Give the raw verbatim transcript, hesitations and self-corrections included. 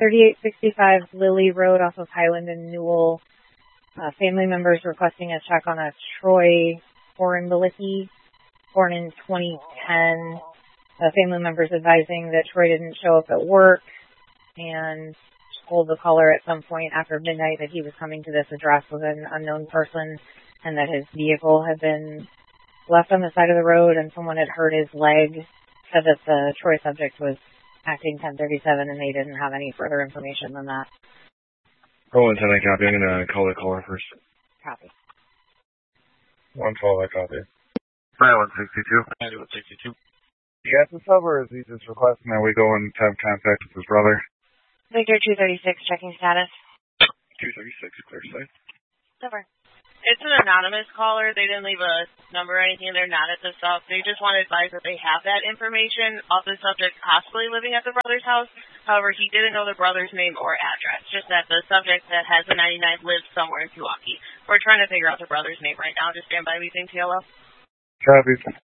thirty-eight sixty-five Lily Road off of Highland and Newell. Uh, family members requesting a check on a Troy Horenbelicki, born in twenty ten. Uh, family members advising that Troy didn't show up at work and told the caller at some point after midnight that he was coming to this address with an unknown person and that his vehicle had been left on the side of the road and someone had hurt his leg. Said that the Troy subject was acting ten thirty-seven and they didn't have any further information than that. Roland ten, I copy. I'm going to call the caller first. Copy. one twelve, I copy. ninety-one sixty-two. ninety-one sixty-two. You got this up, or is he just requesting that we go and have contact with his brother? Victor two thirty-six, checking status. two thirty-six, clear site. Over. It's an anonymous caller. They didn't leave a number or anything. They're not at the stop. They just want to advise that they have that information of the subject possibly living at the brother's house. However, he didn't know the brother's name or address, just that the subject that has the ninety-nine lives somewhere in Pewaukee. We're trying to figure out the brother's name right now. Just stand by. We think T L O. Copy.